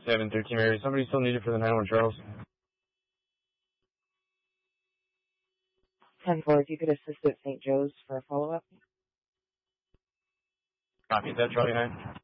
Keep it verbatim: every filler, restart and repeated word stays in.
seven thirteen area. Somebody still needed for the nine one Charles. ten four, if you could assist at Saint Joe's for a follow-up. Copy that, Charlie nine.